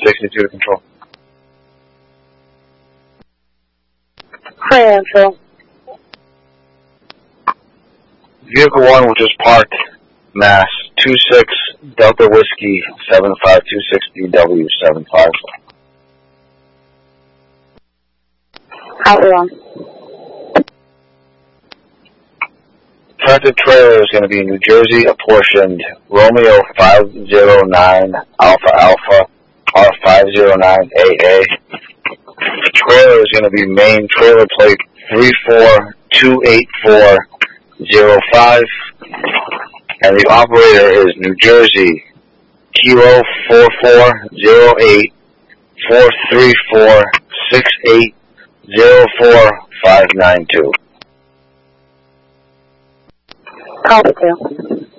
62 to control. Hi, Ansel. Vehicle 1, which is parked, Mass. 26 Delta Whiskey 7526BW75. Out wrong. Tractor trailer is going to be New Jersey apportioned Romeo 509 Alpha Alpha R509AA. Trailer is going to be main trailer plate 34-28405, and the operator is New Jersey Kilo 4408 434 6804592. Copy 2.